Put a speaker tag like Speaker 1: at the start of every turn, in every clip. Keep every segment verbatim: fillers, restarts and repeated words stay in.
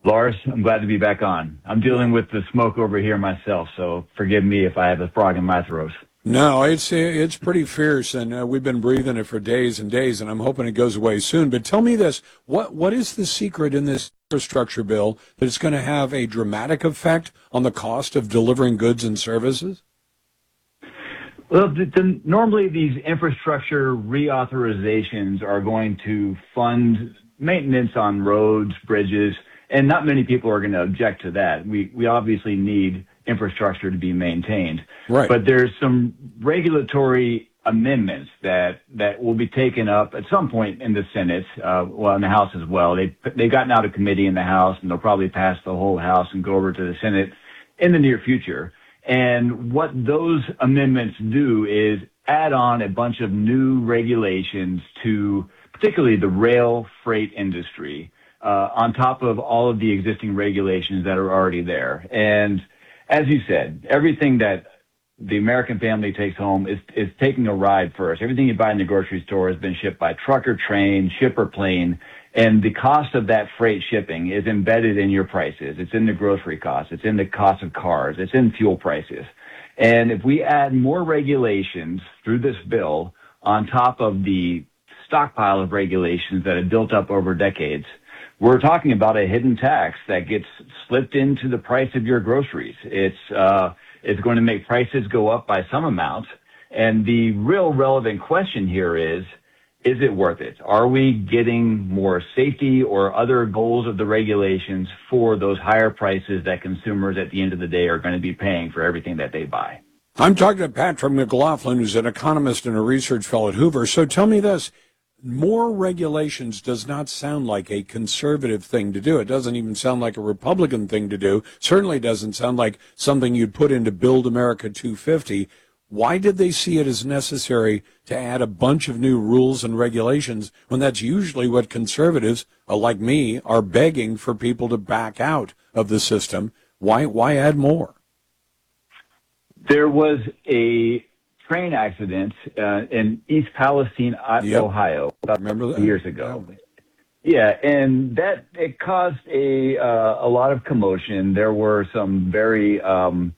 Speaker 1: Lars, I'm glad to be back on. I'm dealing with the smoke over here myself, so forgive me if I have a frog in my throat.
Speaker 2: No, it's it's pretty fierce, and uh, we've been breathing it for days and days, and I'm hoping it goes away soon. But tell me this: what what is the secret in this infrastructure bill that it's going to have a dramatic effect on the cost of delivering goods and services?
Speaker 1: Well, the, the, normally these infrastructure reauthorizations are going to fund maintenance on roads, bridges, and not many people are going to object to that. We we obviously need infrastructure to be maintained.
Speaker 2: Right.
Speaker 1: But there's some regulatory amendments that, that will be taken up at some point in the Senate, uh, well, in the House as well. They, they've gotten out of committee in the House, and they'll probably pass the whole House and go over to the Senate in the near future. And what those amendments do is add on a bunch of new regulations to particularly the rail freight industry, uh, on top of all of the existing regulations that are already there. And as you said, everything that the American family takes home is, is taking a ride first. Everything you buy in the grocery store has been shipped by truck or train, ship or plane, and the cost of that freight shipping is embedded in your prices. It's in the grocery costs. It's in the cost of cars. It's in fuel prices. And if we add more regulations through this bill on top of the stockpile of regulations that have built up over decades, we're talking about a hidden tax that gets slipped into the price of your groceries. It's, uh, it's going to make prices go up by some amount. And the real relevant question here is, is it worth it? Are we getting more safety or other goals of the regulations for those higher prices that consumers at the end of the day are going to be paying for everything that they buy?
Speaker 2: I'm talking to Patrick McLaughlin, who's an economist and a research fellow at Hoover. So tell me this. More regulations does not sound like a conservative thing to do. It doesn't even sound like a Republican thing to do. Certainly doesn't sound like something you'd put into Build America two fifty. Why did they see it as necessary to add a bunch of new rules and regulations when that's usually what conservatives, uh, like me, are begging for people to back out of the system? Why, why add more?
Speaker 1: There was a train accident uh, in East Palestine,
Speaker 2: Yep.
Speaker 1: Ohio, about
Speaker 2: Remember that?
Speaker 1: years ago. Yeah, and that it caused a uh, a lot of commotion. There were some very um,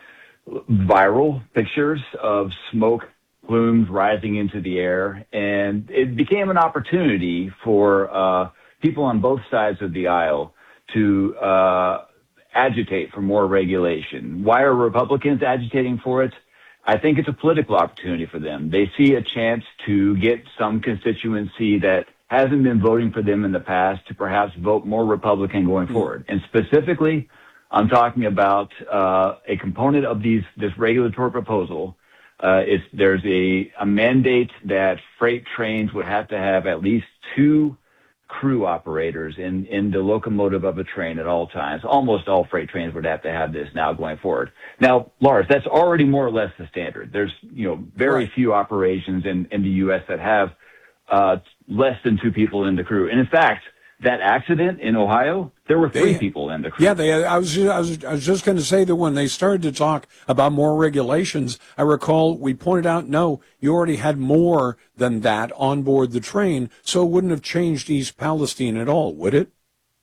Speaker 1: viral pictures of smoke plumes rising into the air, and it became an opportunity for uh, people on both sides of the aisle to uh, agitate for more regulation. Why are Republicans agitating for it? I think it's a political opportunity for them. They see a chance to get some constituency that hasn't been voting for them in the past to perhaps vote more Republican going forward. And specifically, I'm talking about uh, a component of these this regulatory proposal. Uh, it's, there's a, a mandate that freight trains would have to have at least two crew operators in, in the locomotive of a train at all times. Almost all freight trains would have to have this now going forward. Now, Lars, that's already more or less the standard. There's, you know, very
Speaker 2: Right.
Speaker 1: few operations in, in the U S that have uh, less than two people in the crew. And in fact, that accident in Ohio, there were three
Speaker 2: They-
Speaker 1: people in the crew.
Speaker 2: Yeah, they. I was. I was. I was just going to say that when they started to talk about more regulations, I recall we pointed out, no, you already had more than that on board the train, so it wouldn't have changed East Palestine at all, would it?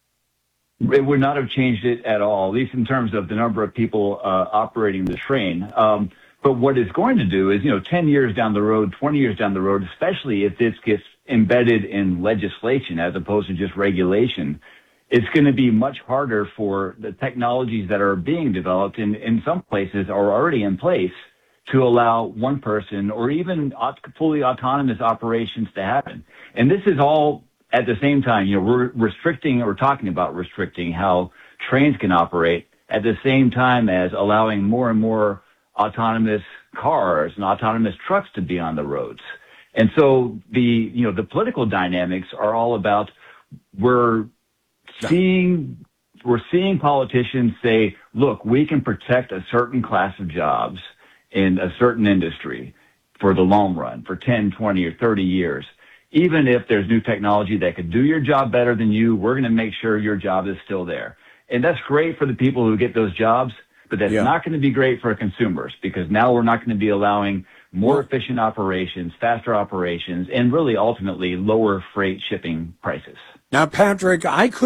Speaker 1: It would not have changed it at all, at least in terms of the number of people uh, operating the train. Um, but what it's going to do is, you know, ten years down the road, twenty years down the road, especially if this gets embedded in legislation as opposed to just regulation, it's going to be much harder for the technologies that are being developed and in some places are already in place to allow one person or even aut- fully autonomous operations to happen. And this is all at the same time, you know, we're restricting or talking about restricting how trains can operate at the same time as allowing more and more autonomous cars and autonomous trucks to be on the roads. And so the, you know, the political dynamics are all about we're seeing, we're seeing politicians say, look, we can protect a certain class of jobs in a certain industry for the long run, for ten, twenty, or thirty years. Even if there's new technology that could do your job better than you, we're going to make sure your job is still there. And that's great for the people who get those jobs, but that's
Speaker 2: Yeah.
Speaker 1: not going to be great for consumers because now we're not going to be allowing more efficient operations, faster operations, and really ultimately lower freight shipping prices.
Speaker 2: Now, Patrick, I could